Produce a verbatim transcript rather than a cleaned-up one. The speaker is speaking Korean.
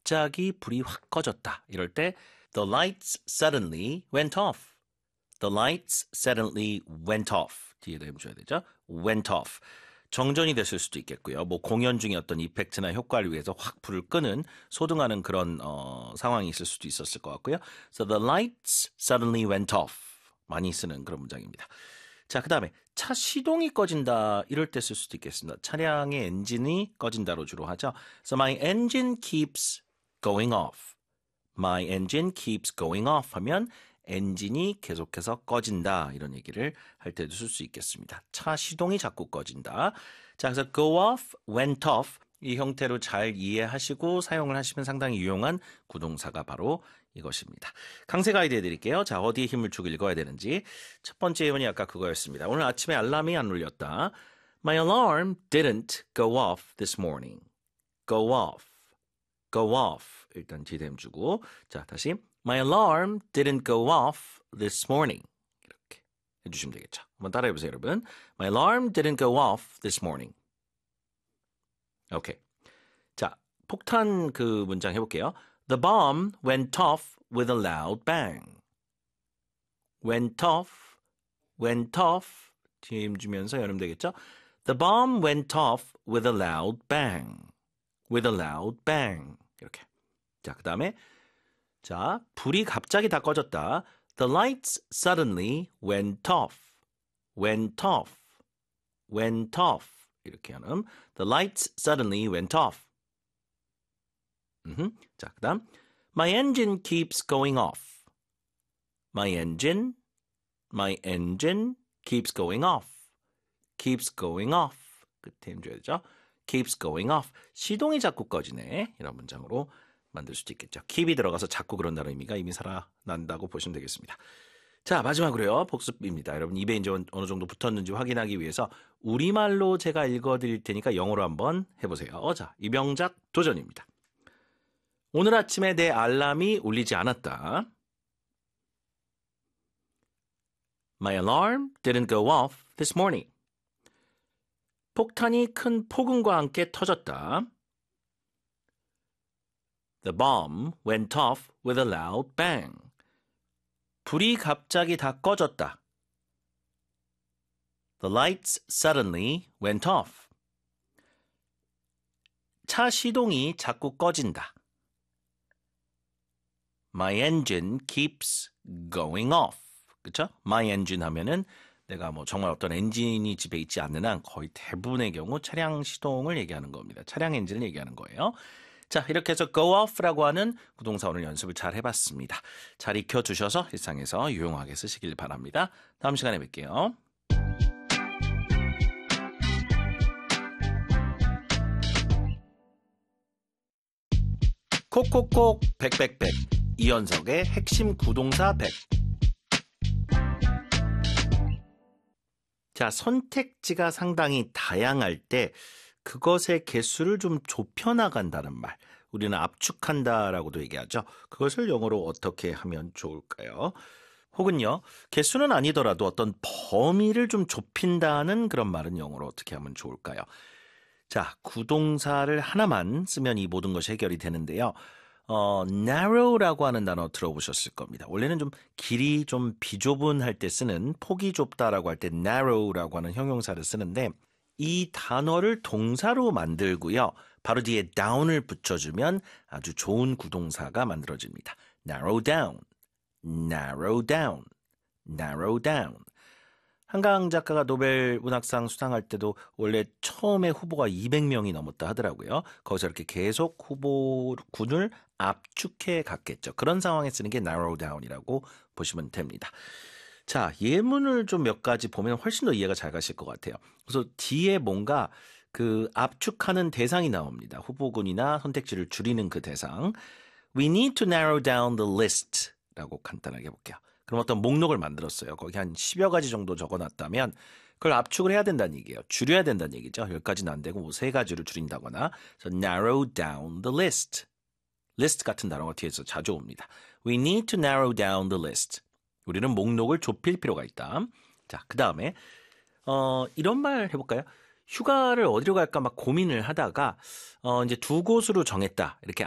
갑자기 불이 확 꺼졌다. 이럴 때 the lights suddenly went off. The lights suddenly went off. 뒤에다 해줘야 되죠. went off. 정전이 됐을 수도 있겠고요. 뭐 공연 중에 어떤 이펙트나 효과를 위해서 확 불을 끄는 소등하는 그런 어, 상황이 있을 수도 있었을 것 같고요. So the lights suddenly went off. 많이 쓰는 그런 문장입니다. 자, 그 다음에 차 시동이 꺼진다 이럴 때 쓸 수도 있겠습니다. 차량의 엔진이 꺼진다로 주로 하죠. So my engine keeps going off. My engine keeps going off 하면 엔진이 계속해서 꺼진다 이런 얘기를 할 때도 쓸 수 있겠습니다. 차 시동이 자꾸 꺼진다. 자, 그래서 go off, went off 이 형태로 잘 이해하시고 사용을 하시면 상당히 유용한 구동사가 바로 이것입니다. 강세 가이드 해드릴게요. 자, 어디에 힘을 주고 읽어야 되는지. 첫 번째 예문이 아까 그거였습니다. 오늘 아침에 알람이 안 울렸다. My alarm didn't go off this morning. Go off, go off. 일단 디뎀 주고. 자, 다시. My alarm didn't go off this morning. 이렇게 해주시면 되겠죠. 한번 따라해보세요, 여러분. My alarm didn't go off this morning. 오케이. 자, 폭탄 그 문장 해볼게요. The bomb went off with a loud bang. went off, went off. 뒤에 힘 주면서 열으면 되겠죠. The bomb went off with a loud bang. with a loud bang. 이렇게. 자, 그 다음에 자, 불이 갑자기 다 꺼졌다. The lights suddenly went off. went off. went off. 이렇게 하는 The lights suddenly went off. 음흠. 자, 그 다음 My engine keeps going off. My engine, my engine keeps going off. keeps going off. 끝에 힘줘야 되죠. keeps going off. 시동이 자꾸 꺼지네. 이런 문장으로 만들 수도 있겠죠. keep이 들어가서 자꾸 그런다는 의미가 이미 살아난다고 보시면 되겠습니다. 자, 마지막으로요. 복습입니다. 여러분 입에 이제 어느 정도 붙었는지 확인하기 위해서 우리말로 제가 읽어드릴 테니까 영어로 한번 해보세요. 자, 이병작 도전입니다. 오늘 아침에 내 알람이 울리지 않았다. My alarm didn't go off this morning. 폭탄이 큰 폭음과 함께 터졌다. The bomb went off with a loud bang. 불이 갑자기 다 꺼졌다. The lights suddenly went off. 차 시동이 자꾸 꺼진다. My engine keeps going off. 그쵸? My engine 하면은 내가 뭐 정말 어떤 엔진이 집에 있지 않는 한 거의 대부분의 경우 차량 시동을 얘기하는 겁니다. 차량 엔진을 얘기하는 거예요. 자, 이렇게 해서 go off라고 하는 구동사 오늘 연습을 잘 해봤습니다. 잘 익혀두셔서 일상에서 유용하게 쓰시길 바랍니다. 다음 시간에 뵐게요. 콕콕콕 백백백 이연석의 핵심 구동사 백. 자, 선택지가 상당히 다양할 때 그것의 개수를 좀 좁혀나간다는 말. 우리는 압축한다라고도 얘기하죠. 그것을 영어로 어떻게 하면 좋을까요? 혹은요, 개수는 아니더라도 어떤 범위를 좀 좁힌다는 그런 말은 영어로 어떻게 하면 좋을까요? 자, 구동사를 하나만 쓰면 이 모든 것이 해결이 되는데요. 어, narrow라고 하는 단어 들어보셨을 겁니다. 원래는 좀 길이 좀 비좁은 할 때 쓰는 폭이 좁다라고 할 때 narrow라고 하는 형용사를 쓰는데 이 단어를 동사로 만들고요. 바로 뒤에 down을 붙여주면 아주 좋은 구동사가 만들어집니다. narrow down, narrow down, narrow down. 한강 작가가 노벨 문학상 수상할 때도 원래 처음에 후보가 이백 명이 넘었다 하더라고요. 거기서 이렇게 계속 후보군을 압축해 갔겠죠. 그런 상황에 쓰는 게 narrow down이라고 보시면 됩니다. 자, 예문을 좀 몇 가지 보면 훨씬 더 이해가 잘 가실 것 같아요. 그래서 뒤에 뭔가 그 압축하는 대상이 나옵니다. 후보군이나 선택지를 줄이는 그 대상. We need to narrow down the list 라고 간단하게 해볼게요. 그럼 어떤 목록을 만들었어요. 거기 한 십여 가지 정도 적어놨다면 그걸 압축을 해야 된다는 얘기예요. 줄여야 된다는 얘기죠. 열 가지는 안 되고 뭐 세 가지를 줄인다거나. So narrow down the list. list 같은 단어가 뒤에서 자주 옵니다. We need to narrow down the list. 우리는 목록을 좁힐 필요가 있다. 자, 그 다음에 어, 이런 말 해볼까요? 휴가를 어디로 갈까 막 고민을 하다가 어, 이제 두 곳으로 정했다. 이렇게